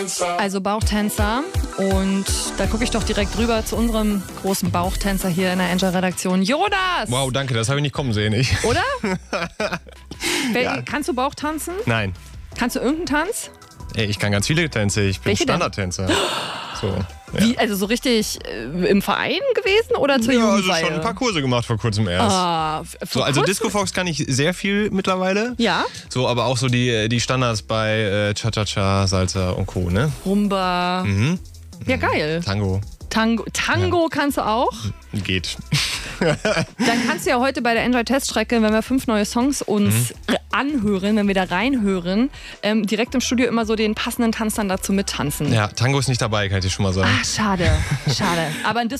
Also Bauchtänzer. Und da gucke ich doch direkt rüber zu unserem großen Bauchtänzer hier in der Angel-Redaktion. Jonas! Wow, danke, das habe ich nicht kommen sehen. Oder? Ja. Kannst du Bauch tanzen? Nein. Kannst du irgendeinen Tanz? Ey, ich kann ganz viele Tänze. Ich bin Welche denn? Standardtänzer. So, ja. Wie, also so richtig im Verein gewesen oder zur Ja, also Jugendweihe? schon ein paar Kurse gemacht vor kurzem erst. So, also Disco Fox kann ich sehr viel mittlerweile. Ja. So, aber auch so die Standards bei Cha-Cha-Cha, Salsa und Co., ne? Rumba. Mhm. Ja, geil. Tango. Tango kannst du auch? Geht. Dann kannst du ja heute bei der Enjoy-Teststrecke, wenn wir 5 neue Songs uns anhören, wenn wir da reinhören, direkt im Studio immer so den passenden Tanz dann dazu mittanzen. Ja, Tango ist nicht dabei, kann ich dir schon mal sagen. Ach, schade. Aber ein